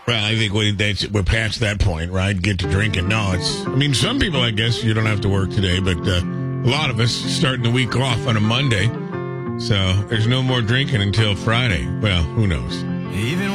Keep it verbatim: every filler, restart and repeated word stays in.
Well, I think we, that's, we're past that point, right? Get to drinking. No, it's, I mean, some people, I guess, you don't have to work today, but uh, a lot of us starting the week off on a Monday. So there's no more drinking until Friday. Well, who knows? Even